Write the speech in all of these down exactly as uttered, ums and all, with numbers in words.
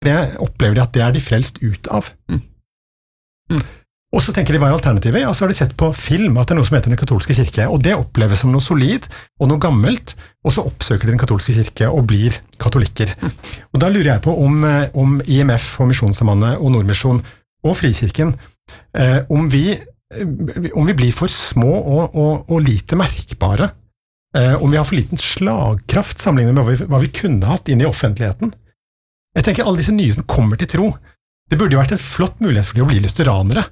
det opplever de at det er de frelst ut av. Mm. Mm. Og så tenker de hva er alternativet? Ja, så har de sett på film at det er noe som heter den katolske kirke, og det oppleves som noe solid og noe gammelt, og så oppsøker de den katolske kirke og blir katolikker. Mm. Og da lurer jeg på om, om I M F og Misjonssambandet og Nordmisjon og Frikirken, eh, om, vi, om vi blir for små og, og, og lite merkbare, eh, om vi har for liten slagkraft sammenlignet med hva vi, hva vi kunne hatt inn i offentligheten. Jeg tenker alle disse nye som kommer til tro, det burde jo vært en flott mulighet for de å bli lutheranere.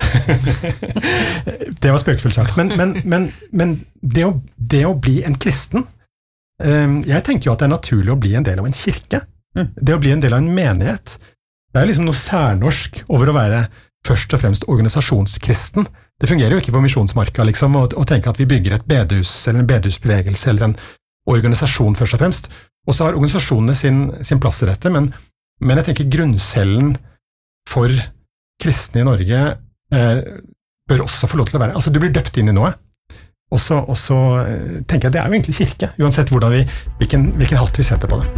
Det var spøkefullt sagt, men, men, men, men det, å, det å bli en kristen, eh, jeg tenker jo at det er naturlig å bli en del av en kirke. Det å bli en del av en menighet, det er liksom noe særnorsk over å være først og fremst organisasjonskristen. Det fungerer jo ikke på misjonsmarka liksom, å, å tenke at vi bygger et bedehus, eller en bedehusbevegelse, eller en organisasjon først og fremst. Og så har organisasjonene sin, sin plass I dette, men, men jeg tenker grunncellen for kristne I Norge eh, bør også få lov til å være. Altså, du blir døpt inn I noe, og så, og så eh, tenker jeg det er jo egentlig kirke, uansett hvordan vi, hvilken, hvilken hatt vi setter på det.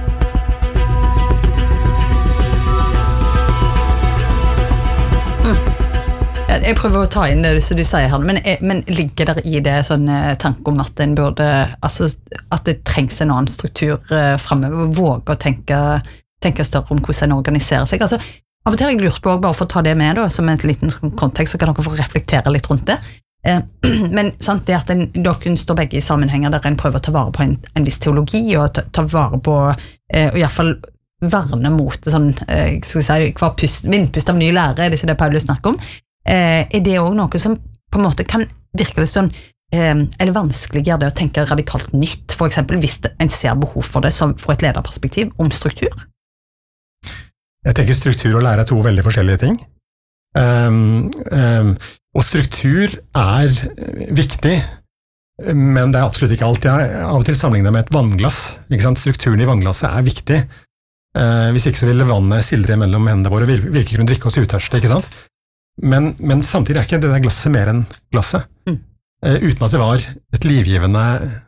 Jeg prøver å ta inn det som du sier her, men, men ligger der I det sånn tanke om at en burde, altså at det trengs en annen struktur uh, fremover, våge å tenke, tenke større om hvordan en organiserer seg. Altså, av og til har jeg lurt på, bare for å ta det med da, som en liten kontekst, så kan dere få reflektere litt rundt det. Uh, men sant, det at en, dere står begge I sammenhenger der en prøver å ta vare på en, en viss teologi, og ta, ta vare på, uh, og I hvert fall verne mot sånn, uh, skal jeg si, hva pust, vindpust av ny lære, er det ikke det Paulus snakker om? Eh, er det også noe som på en måte kan virke litt sånn, eh, er det vanskelig å gjøre det å tenke radikalt nytt, for eksempel hvis en ser behov for det som, for et lederperspektiv om struktur? Jeg tenker struktur og lære er to veldig forskjellige ting. Um, um, og struktur er viktig, men det er absolutt ikke alt. Jeg av og til sammenligner med et vannglass. Ikke sant? Strukturen I vannglasset er viktig. Uh, hvis ikke så ville vannet sildre mellom hendene våre, og vi ikke kunne drikke oss utørste, ikke sant? Men, men samtidig er ikke det der glasset mer enn glasset. Mm. Uh, uten at det var et livgivende,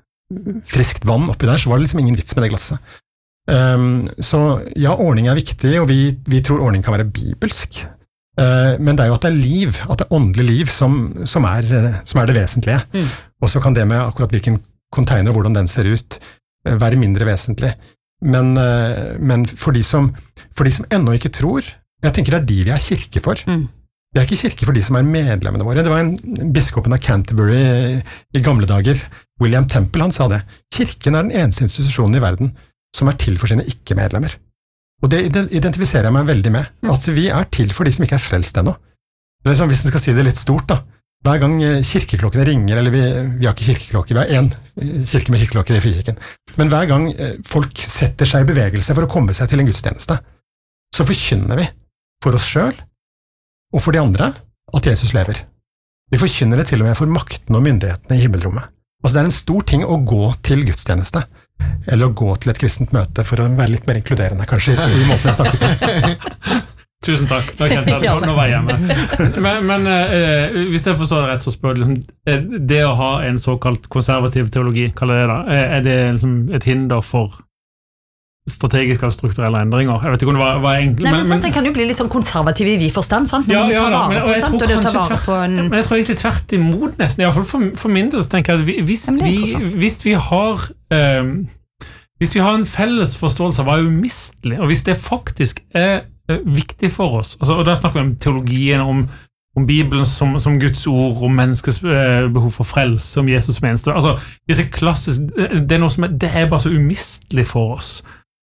friskt vann oppi der, så var det liksom ingen vits med det glasset. Um, så ja, ordning er viktig, og vi, vi tror ordning kan være bibelsk. Uh, men det er jo at det er liv, at det er åndelig liv som, som, er, som er det vesentlige. Mm. Og så kan det med akkurat hvilken container og hvordan den ser ut, uh, være mindre vesentlig. Men, uh, men for, de som, for de som ennå ikke tror, jeg tenker det er de vi er kirke for. Mm. Det er ikke kirke for de som er medlemmene våre. Det var en biskopen av Canterbury I, I gamle dager, William Temple, han sa det. Kirken er den eneste institusjonen I verden som er til for sine ikke-medlemmer. Og det identifiserer jeg meg veldig med, at vi er til for de som ikke er frelst ennå. Liksom, hvis en skal si det litt stort da, hver gang kirkeklokkene ringer, eller vi, vi har ikke kirkeklokker, vi har en kirke med kirkeklokker I Frikirken, men hver gang folk setter seg I bevegelse for å komme seg til en gudstjeneste, så forkynner vi for oss selv, og for de andre, at Jesus lever. Vi forkynner det til og med for makten og myndighetene I himmelrommet. Altså det er en stor ting å gå til gudstjeneste, eller å gå til et kristent møte for å være litt mer inkluderende, kanskje, I måten jeg snakker på. Tusen takk, da kjente jeg det, nå var jeg hjemme. Men, men eh, hvis jeg forstår det rett, så spør liksom, det å ha en såkalt konservativ teologi, kaller det da, er det liksom et hinder for strategiske og strukturelle endringer. Jeg vet ikke om det var, var enkelt. Nei, men, men sant, det kan jo bli litt sånn konservativ I vi forstand, sant? Ja, ja da, men, og jeg sant? tror Og kanskje tvert, en... men jeg tror egentlig tvert imot nesten, I hvert fall for, for min del så tenker jeg at hvis vi, hvis vi har um, hvis vi har en felles forståelse av hva er umistelig, og hvis det faktisk er uh, viktig for oss, altså, og da snakker vi om teologien, om, om Bibelen som, som Guds ord, om menneskets uh, behov for frelse, om Jesus som eneste, altså disse klassisk, det er noe som er, det er bare så umistelig for oss.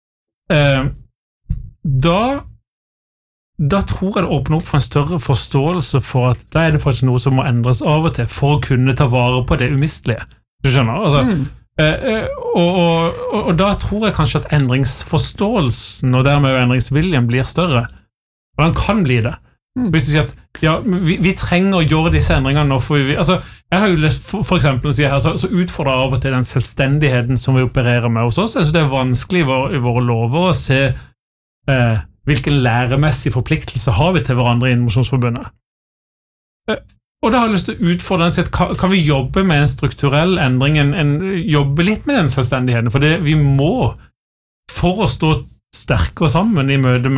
Uh, da da tror jeg det åpner opp for en større forståelse for at da er det faktisk noe som må endres av og til for å kunne ta vare på det umistelige. Du skjønner? Altså, mm. uh, uh, og, og, og, og da tror jeg kanskje at endringsforståelsen og dermed endringsviljen blir større. Og den kan bli det. Mm. Hvis du sier at ja, vi, vi trenger å gjøre disse endringene nå, for vi, altså, jeg har jo lyst, for, for eksempel, sier her, så, så utfordrer av og til den selvstendigheten som vi opererer med hos oss. Jeg synes det er vanskelig I våre, I våre lover å se eh, hvilken læremessig forpliktelse har vi til hverandre I Misjonsforbundet. Eh, og da har jeg lyst til å utfordre den, kan, kan vi jobbe med en strukturell endring, en, en, jobbe litt med den selvstendigheten, for det, vi må, for å stå sterkere sammen i møte med